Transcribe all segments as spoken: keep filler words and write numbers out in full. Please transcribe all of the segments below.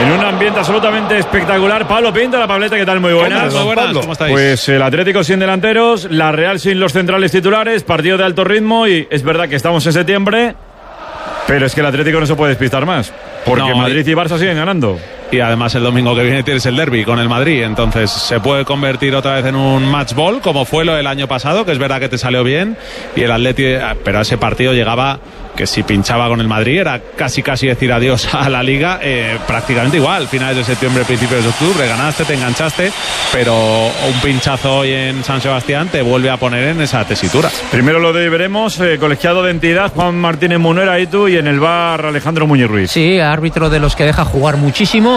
En un ambiente absolutamente espectacular. Pablo Pinto, la Pableta, ¿qué tal? Muy buenas. Muy buenas, ¿cómo estáis? Pues el Atlético sin delanteros, la Real sin los centrales titulares, partido de alto ritmo y es verdad que estamos en septiembre, pero es que el Atlético no se puede despistar más, porque no, Madrid y Barça siguen ganando. Y además el domingo que viene tienes el derbi con el Madrid, entonces se puede convertir otra vez en un match ball como fue lo del año pasado, que es verdad que te salió bien, y el Atleti, pero a ese partido llegaba que si pinchaba con el Madrid era casi casi decir adiós a la Liga, eh, prácticamente igual, finales de septiembre, principios de octubre, ganaste, te enganchaste, pero un pinchazo hoy en San Sebastián te vuelve a poner en esa tesitura. Primero lo de veremos, eh, colegiado de entidad, Juan Martínez Munera y tú, y en el bar Alejandro Muñiz Ruiz. Sí, árbitro de los que deja jugar muchísimo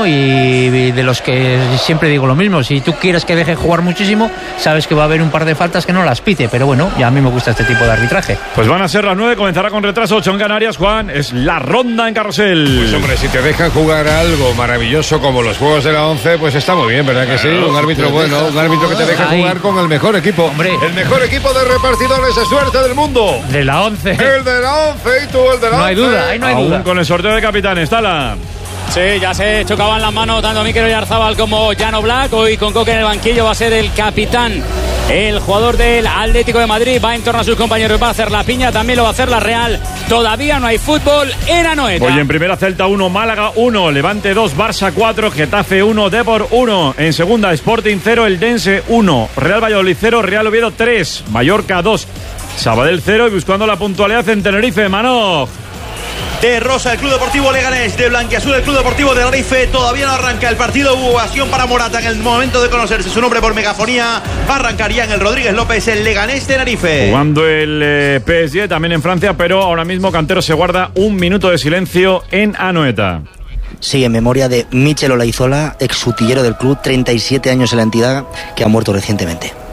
y de los que siempre digo lo mismo, si tú quieres que deje jugar muchísimo, sabes que va a haber un par de faltas que no las pite, pero bueno, ya a mí me gusta este tipo de arbitraje. Pues van a ser las nueve, comenzará con retraso, ocho en Canarias, Juan, es la ronda en Carrusel. Pues hombre, si te dejan jugar algo maravilloso como los juegos de la once, pues está muy bien, ¿verdad que sí? Un árbitro bueno, un árbitro que te deja Ay. jugar con el mejor equipo. Hombre. El mejor equipo de repartidores de suerte del mundo. De la once. El de la once y tú el de la No hay once. duda, ahí no hay Aún duda. con el sorteo de capitanes, Tala. Sí, ya se chocaban las manos tanto Mikel Oyarzabal como Llano Black. Hoy con Coque en el banquillo va a ser el capitán, el jugador del Atlético de Madrid. Va en torno a sus compañeros, va a hacer la piña, también lo va a hacer la Real. Todavía no hay fútbol en Anoeta. Hoy en primera, Celta uno, Málaga uno, Levante dos, Barça cuatro, Getafe uno, Depor uno. En segunda, Sporting cero, Eldense uno, Real Valladolid cero, Real Oviedo tres, Mallorca dos, Sabadell cero y buscando la puntualidad en Tenerife, Manoj. De rosa el Club Deportivo Leganés, de blanquiazul el Club Deportivo de Tenerife. Todavía no arranca el partido. Hubo ovación para Morata en el momento de conocerse su nombre por megafonía. Arrancaría en el Rodríguez López el Leganés Tenerife. Jugando el eh, P S G también en Francia, pero ahora mismo Cantero se guarda un minuto de silencio en Anoeta. Sí, en memoria de Michel Olaizola, ex utillero del club, treinta y siete años en la entidad, que ha muerto recientemente.